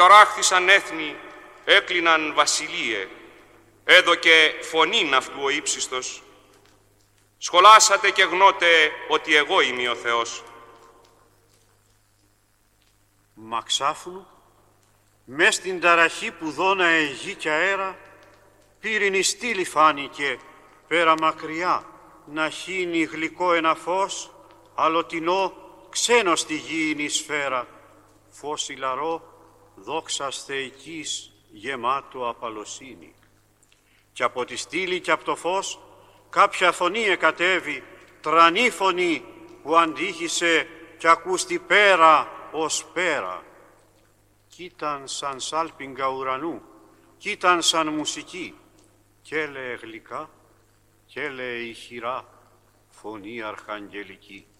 εταράχθησαν έθνη, έκλειναν βασιλείε, έδωκε φωνήν αυτού ο ύψιστος. Σχολάσατε και γνώτε ότι εγώ είμαι ο Θεός. Μα ξάφνου, μες στην ταραχή που δώνα γη κι αέρα, πύρινη στήλη φάνηκε, πέρα μακριά, να χύνει γλυκό ένα φως, αλλοτινό, ξένο στη γήινη σφαίρα, φως ηλαρό, δόξας θεϊκής, γεμάτο απαλοσύνη. Κι από τη στήλη κι από το φως, κάποια φωνή εκατέβη, τρανή φωνή, που αντίχησε κι ακούστη πέρα ως πέρα. Κι ήταν σαν σάλπιγγα ουρανού, κι ήταν σαν μουσική, κι έλεε γλυκά, κι έλεε ηχηρά, φωνή αρχαγγελική.